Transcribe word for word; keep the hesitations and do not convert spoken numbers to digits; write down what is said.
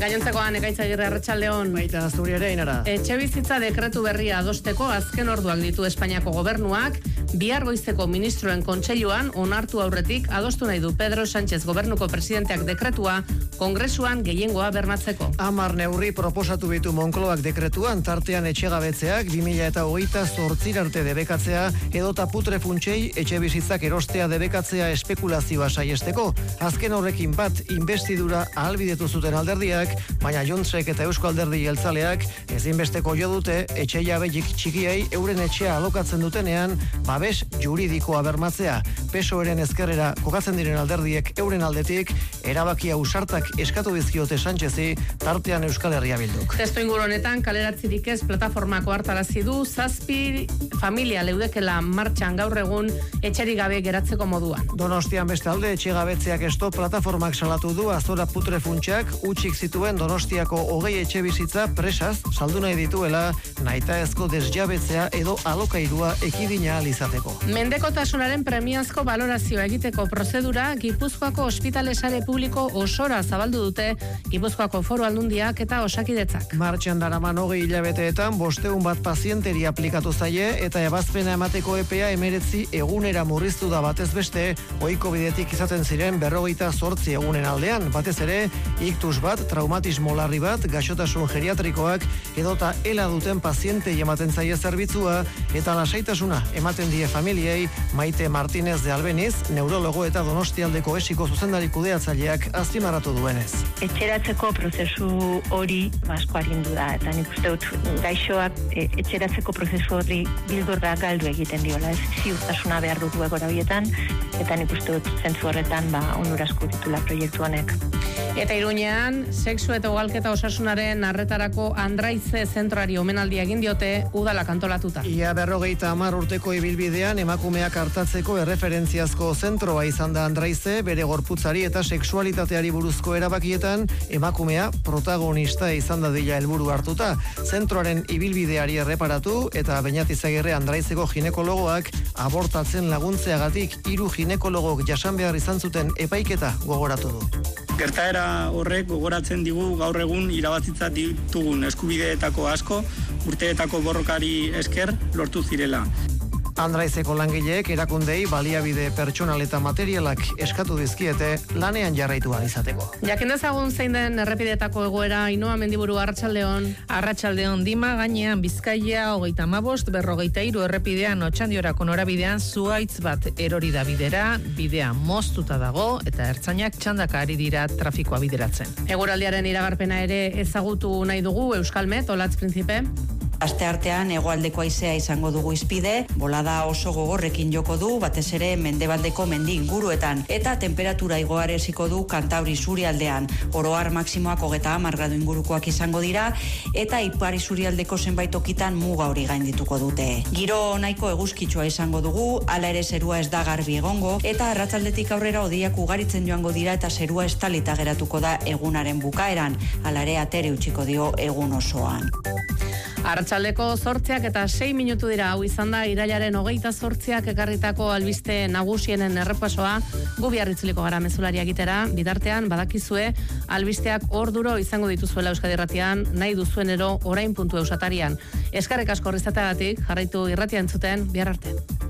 Gainontzekoan Ekaitz-Agirre, arratsaldeon. Baita Asturiara inara. Etxebizitza dekretu berria adosteko azken orduak ditu Espainiako gobernuak, bihar goizeko ministroen kontseiluan onartu aurretik adostu nahi du Pedro Sánchez gobernuko presidenteak dekretua Kongresuan gehiengoa bermatzeko. Hamar neurri proposatu bitu Moncloak dekretuan, tartean etxegabetzeak bi mila hogeita zortzi arte debekatzea edota putre funtsei etxebizitzak erostea debekatzea espekulazioa saiesteko. Azken horrekin bat inbestidura ahalbidetu zuten alderdiak, baina Juntsek eta Eusko Alderdi Jeltzaleak ezinbesteko jo dute etxe jabeik txikiei euren etxea alokatzen dutenean babes juridikoa bermatzea. P S O E-ren ezkerrera kokatzen diren alderdiek euren aldetik erabakia ausartak eskatu dizkiote Sánchezi, tartean Euskal Herria Bilduk. Testu inguru honetan kaleratzirik ez plataformako hartarazi du zazpi familia leudekela martxan gaur egun etxerik gabe geratzeko moduan. Donostian bestalde etxegabetzeak esto plataformak salatu du Azora putre funtsak utxik zituen Donostiako hogei etxe bizitza presaz saldu nahi dituela nahitaezko desjabetzea edo alokairua ekidina alizateko. Mendekotasunaren premiazko balorazioa egiteko prozedura Gipuzkoako ospitale sare publiko osora zabaldu dute Gipuzkoako Foru Aldundiak eta Osakidetzak. Martxan daraman hogei hilabeteetan bosteun bat pazienteri aplikatu zaie eta ebazpena emateko epea emeretzi egunera murriztu da batez beste, ohiko bidetik izaten ziren berrogeita zortzi egunen aldean, batez ere iktus bat, traumatismo larri bat, gaixotasun geriatrikoak edota ela duten pazientei ematen zaie zerbitzua eta lasaitasuna ematen die familiei. Maite Martínez de Albeniz, neurologo eta Donostialdeko esiko zuzendari kudeatzaileak azpimarratu duenez. Etxeratzeko prozesu hori asko arindu da, eta nik uste dut gaixoak e, etxeratzeko prozesu hori bildurra galdu egiten diola, ez ziurtasuna behar dut egora horietan, eta nik uste dut zentzu horretan ba, onurazko ditula proiektu honek. Eta Iruñean, sexu eta ugalketa osasunaren arretarako Andraize zentroari omenaldia egin diote udalak antolatuta. Ia berrogeita hamar urteko ibilbidean emakumeak hartatzeko erreferentziazko zentroa izan da Andraize, bere gorputzari eta sexualitateari buruzko erabakietan emakumea protagonista izan dadila helburu hartuta. Zentroaren ibilbideari erreparatu eta Beñatizagirre Andraizeko ginekologoak abortatzen laguntzeagatik hiru ginekologok jasan behar izan zuten epaiketa gogoratu du. Gertaera horrek gogoratzen digu gaur egun irabatzitza ditugun eskubideetako asko urteetako borrokari esker lortu zirela. Andraizeko langileek erakundei baliabide pertsonal eta materialak eskatu dizkiete lanean jarraitu ahal izateko. Jakin dezagun zein den errepideetako egoera, Ainhoa Mendiburu, arratsaldeon. Arratsaldeon, Dima gainean Bizkaia hogeita hamabost, berrogeita hiru errepidean Otxandiorako norabidean zuhaitz bat erori da bidera, bidea moztuta dago eta ertzainak txandaka ari dira trafikoa bideratzen. Eguraldiaren iragarpena ere ezagutu nahi dugu Euskalmet, Olatz Prinzipe. Asteartean hegoaldeko haizea izango dugu izpide, bolada oso gogorrekin joko du, batez ere mendebaldeko mendi inguruetan, eta temperatura igoareziko du Kantauri surialdean. Oroar maksimoak hogeita hamar gradu ingurukoak izango dira, eta ipar surialdeko zenbait tokitan muga hori gaindituko dute. Giro nahiko eguzkitsua izango dugu, hala ere zerua ez da garbi egongo, eta arratsaldetik aurrera hodeiak ugaritzen joango dira eta zerua estalita geratuko da egunaren bukaeran, hala ere atere utziko dio egun osoan. Arratsaldeko zortziak eta sei minutu dira, hau izan da irailaren hogeita zortziak ekarritako albiste nagusienen errepasoa, gu biarritzuliko gara mezularia egitera, bidartean badakizue albisteak orduro izango dituzuela Euskadi Irratian, nahi duzuenero orain puntu eusatarian. Eskerrik asko horrezatagatik, jarraitu irratia entzuten, bihar arte.